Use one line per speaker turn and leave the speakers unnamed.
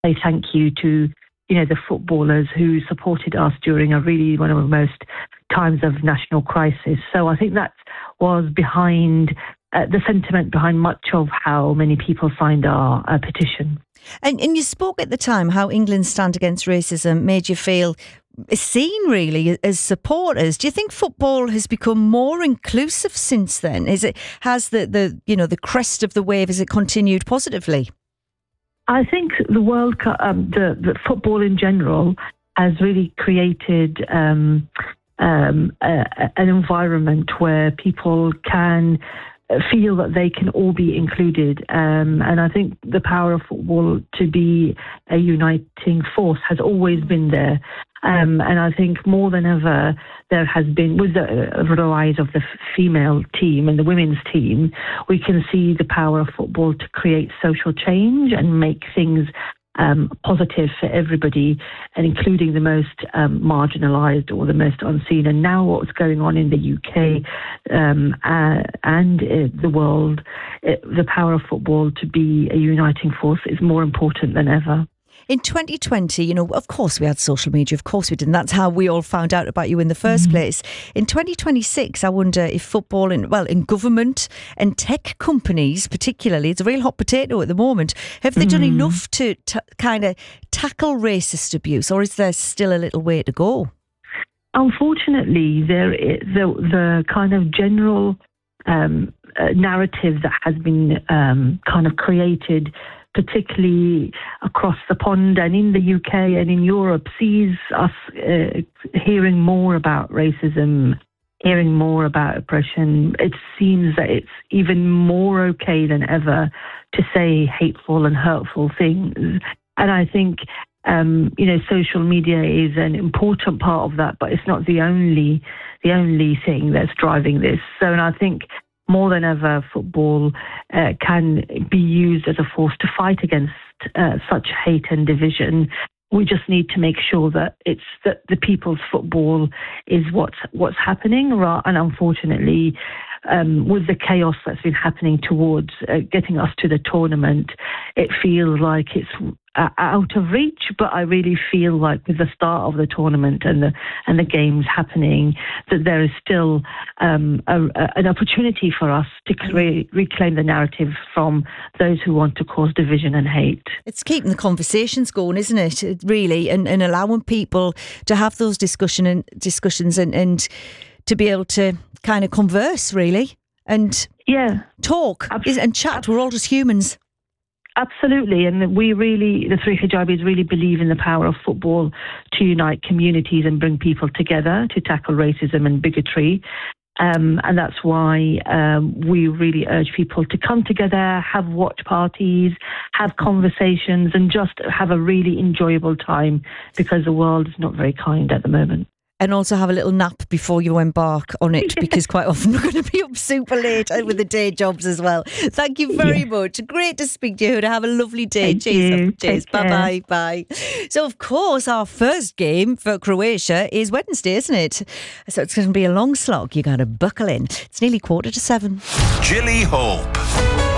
say thank you to, the footballers who supported us during one of the most times of national crisis. So I think that was behind the sentiment behind much of how many people signed our petition.
And you spoke at the time how England's stand against racism made you feel seen really as supporters. Do you think football has become more inclusive since then? Has the crest of the wave, has it continued positively?
I think the World Cup, the football in general, has really created an environment where people can feel that they can all be included. And I think the power of football to be a uniting force has always been there. And I think more than ever, there has been, with the rise of the female team and the women's team, we can see the power of football to create social change and make things positive for everybody, and including the most marginalised or the most unseen. And now what's going on in the UK and the world, the power of football to be a uniting force is more important than ever.
In 2020, of course we had social media, of course we did, and that's how we all found out about you in the first place. In 2026, I wonder if football in government and tech companies particularly, it's a real hot potato at the moment, have they done enough to kind of tackle racist abuse, or is there still a little way to go?
Unfortunately, the kind of general narrative that has been kind of created, particularly across the pond and in the UK and in Europe, sees us hearing more about racism, hearing more about oppression. It seems that it's even more okay than ever to say hateful and hurtful things. And I think, social media is an important part of that, but it's not the only thing that's driving this. So, and I think more than ever, football can be used as a force to fight against such hate and division. We just need to make sure that that the people's football is what's happening. And unfortunately, with the chaos that's been happening towards getting us to the tournament, it feels like it's out of reach. But I really feel like with the start of the tournament and the games happening, that there is still an opportunity for us to reclaim the narrative from those who want to cause division and hate.
It's keeping the conversations going, isn't it? Really, and allowing people to have those discussions and to be able to kind of converse, really, and talk and chat. We're all just humans.
Absolutely, and the Three Hijabis really believe in the power of football to unite communities and bring people together to tackle racism and bigotry. And that's why we really urge people to come together, have watch parties, have conversations, and just have a really enjoyable time, because the world is not very kind at the moment.
And also have a little nap before you embark on it, because quite often we're going to be up super late with the day jobs as well. Thank you very much. Great to speak to you. Huda. Have a lovely day. Cheers. Bye-bye. Bye. So, of course, our first game for Croatia is Wednesday, isn't it? So it's going to be a long slog. You got to buckle in. It's nearly 7:15.
Gilly Hope.